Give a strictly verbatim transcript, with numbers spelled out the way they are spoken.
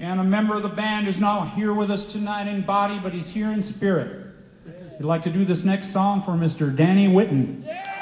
And a member of the band is not here with us tonight in body, but he's here in spirit. We'd like to do this next song for Mister Danny Whitten. Yeah!